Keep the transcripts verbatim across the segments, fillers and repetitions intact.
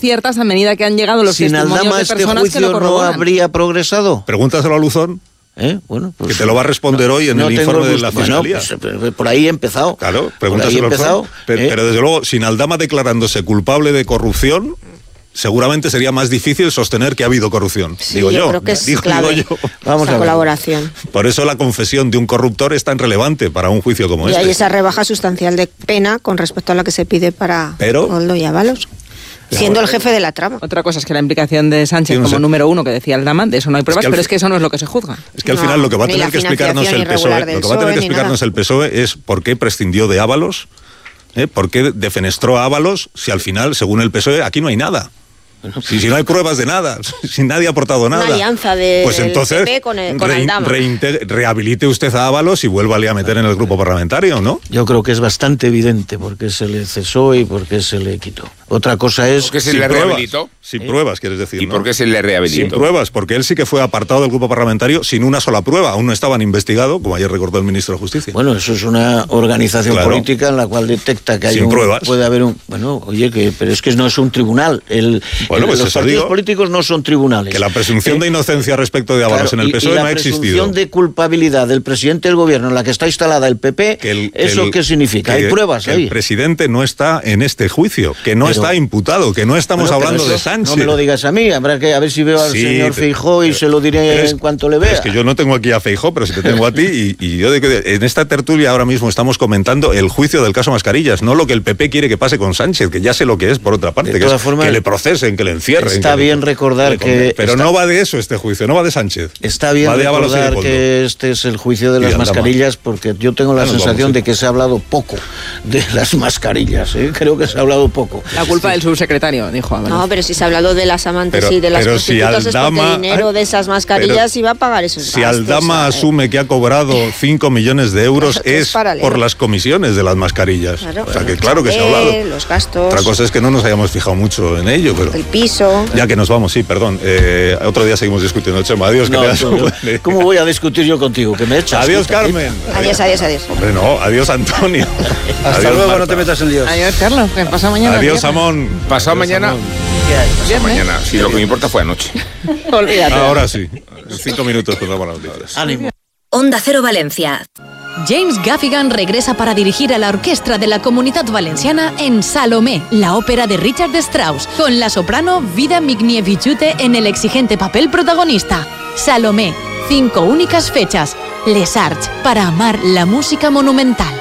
ciertas a medida que han llegado los Sin testimonios Aldama, de personas este que lo juicio no corroboran. habría progresado. Pregúntaselo a Luzón. ¿Eh? Bueno, pues, que te lo va a responder no, hoy en no el tengo informe el de la gusto. Fiscalía. Bueno, pues, por ahí he empezado. Claro, por ahí pregúntaselo he a Luzón. empezado. Pero, ¿eh? pero desde luego, sin Aldama declarándose culpable de corrupción, seguramente sería más difícil sostener que ha habido corrupción. Sí, digo yo, yo. creo que es digo, clave digo yo. Vamos esa a ver. colaboración. Por eso la confesión de un corruptor es tan relevante para un juicio como Y este. hay esa rebaja sustancial de pena con respecto a la que se pide para Pero- Koldo y Ábalos, siendo el jefe de la trama. Otra cosa es que la implicación de Sánchez Sí, no como sé. número uno, que decía Aldama, de eso no hay pruebas, que al pero fi- es que eso no es lo que se juzga. Es que al No, final lo que va a ni tener la que explicarnos el financiación P S O E, irregular del lo que va a tener que P S O E, ni explicarnos nada. el P S O E es por qué prescindió de Ábalos, ¿eh? por qué defenestró a Ábalos, si al final, según el P S O E, aquí no hay nada. Si, si no hay pruebas de nada, si nadie ha aportado nada. Una alianza de, pues del entonces, P P con, el, con rein- Aldama. reinte- rehabilite usted a Ábalos y vuélvale a meter en el grupo parlamentario, ¿no? Yo creo que es bastante evidente por qué se le cesó y por qué se le quitó. Otra cosa es... ¿Por qué se Sin le pruebas, rehabilitó? sin pruebas, quieres decir, ¿Y ¿no? por qué se le Sin rehabilitó? pruebas, porque él sí que fue apartado del grupo parlamentario sin una sola prueba. Aún no estaban investigados, como ayer recordó el ministro de Justicia. Bueno, eso es una organización Claro. política en la cual detecta que hay Sin un, pruebas. puede haber un... Bueno, oye, que pero es que no es un tribunal. El, Bueno, el- pues los eso partidos digo. políticos no son tribunales. Que la presunción Eh, de inocencia respecto de Ábalos Claro, en el y- P S O E y no la ha existido. presunción de culpabilidad del presidente del gobierno en la que está instalada el P P, Que el- que ¿eso el- qué significa? que- Hay pruebas que ahí. el presidente no está en este juicio, que no Pero- está imputado, que no estamos Bueno, pero hablando de eso Sánchez. No me lo digas a mí, habrá que a ver si veo al Sí, señor te- Feijóo y pero- se lo diré pero es- en cuanto le pero vea. Es que yo no tengo aquí a Feijóo, pero sí te tengo a ti y, y yo de que en esta tertulia ahora mismo estamos comentando el juicio del caso Mascarillas, no lo que el P P quiere que pase con Sánchez, que ya sé lo que es por otra parte, De que, todas es formas, que le procesen, que le encierren. está que le- bien recordar le condenen. que- Pero está- no va de eso este juicio, no va de Sánchez. Está bien Va de Ábalos y de recordar Koldo. que este es el juicio de Y las de Aldama. mascarillas, porque yo tengo la Ya nos sensación vamos, sí. de que se ha hablado poco de las mascarillas. ¿eh? Creo que se ha hablado poco. La culpa del subsecretario, dijo Ábalos. No, pero si se ha hablado de las amantes Pero- y de las pero si prostitutas, es Aldama- porque dinero de esas mascarillas pero iba a pagar esos Si gastos. Aldama ¿sabes? asume que ha cobrado cinco millones de euros Eso es es paralelo. por las comisiones de las mascarillas. Claro. O sea que claro que se ha Eh, hablado. Los gastos, Otra cosa es que no nos hayamos fijado mucho en ello, pero... el piso. Ya que nos vamos, sí, perdón. Eh, otro día seguimos discutiendo, Chema. Adiós, que No, tengas tú- un yo- buen- ¿Cómo voy a discutir yo contigo? Que me echas. Adiós, puta, ¿eh? Carmen. Adiós, adiós, adiós. Hombre, no, adiós, Antonio. Hasta Adiós, luego, Marta. no te metas en líos. Adiós, Carlos, que pasa mañana. Adiós, viernes. Amón. Pasado Adiós, mañana. Amón. ¿Qué hay? Pasado mañana. Si lo que me importa fue anoche. Olvídate. Ahora sí. En cinco minutos contamos las noticias. Ánimo. Onda Cero Valencia. James Gaffigan regresa para dirigir a la orquesta de la Comunitat Valenciana en Salomé, la ópera de Richard Strauss, con la soprano Vida Migniewiczute en el exigente papel protagonista. Salomé, cinco únicas fechas. Les Arts, para amar la música monumental.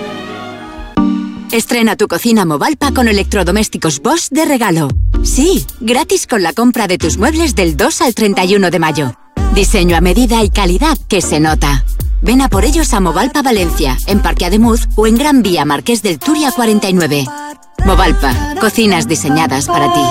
Estrena tu cocina Movalpa con electrodomésticos Bosch de regalo. Sí, gratis con la compra de tus muebles del dos al treinta y uno de mayo. Diseño a medida y calidad que se nota. Ven a por ellos a Movalpa Valencia, en Parque Ademuz o en Gran Vía Marqués del Turia cuarenta y nueve. Movalpa, cocinas diseñadas para ti.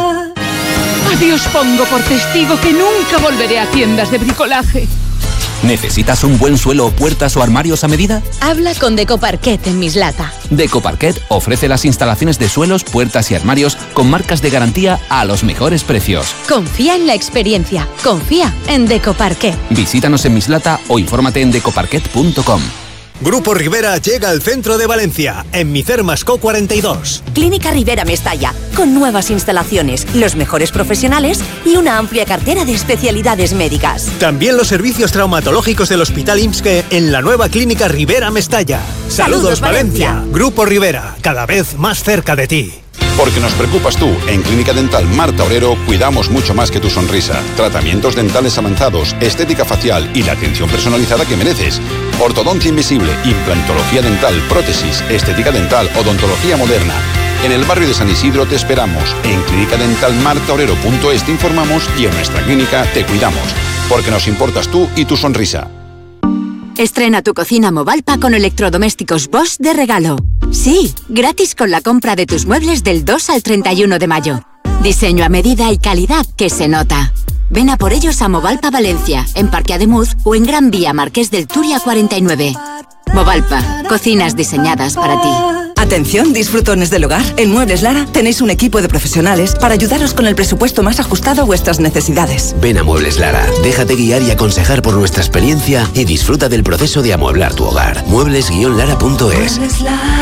A Dios pongo por testigo que nunca volveré a tiendas de bricolaje. ¿Necesitas un buen suelo, puertas o armarios a medida? Habla con Decoparquet en Mislata. Decoparquet ofrece las instalaciones de suelos, puertas y armarios con marcas de garantía a los mejores precios. Confía en la experiencia. Confía en Decoparquet. Visítanos en Mislata o infórmate en decoparquet punto com. Grupo Rivera llega al centro de Valencia, en Micermasco cuarenta y dos. Clínica Rivera Mestalla, con nuevas instalaciones, los mejores profesionales y una amplia cartera de especialidades médicas. También los servicios traumatológicos del Hospital I M S S S en la nueva Clínica Rivera Mestalla. Saludos, Saludos, Valencia. Valencia. Grupo Rivera, cada vez más cerca de ti. Porque nos preocupas tú. En Clínica Dental Marta Obrero cuidamos mucho más que tu sonrisa. Tratamientos dentales avanzados, estética facial y la atención personalizada que mereces. Ortodoncia invisible, implantología dental, prótesis, estética dental, odontología moderna. En el barrio de San Isidro te esperamos. En clínica dental marta obrero punto es te informamos y en nuestra clínica te cuidamos. Porque nos importas tú y tu sonrisa. Estrena tu cocina Movalpa con electrodomésticos Bosch de regalo. Sí, gratis con la compra de tus muebles del dos al treinta y uno de mayo. Diseño a medida y calidad que se nota. Ven a por ellos a Movalpa Valencia, en Parque Ademuz o en Gran Vía Marqués del Turia cuarenta y nueve. Movalpa, cocinas diseñadas para ti. Atención, disfrutones del hogar. En Muebles Lara tenéis un equipo de profesionales para ayudaros con el presupuesto más ajustado a vuestras necesidades. Ven a Muebles Lara, déjate guiar y aconsejar por nuestra experiencia y disfruta del proceso de amueblar tu hogar. muebles guion lara punto es.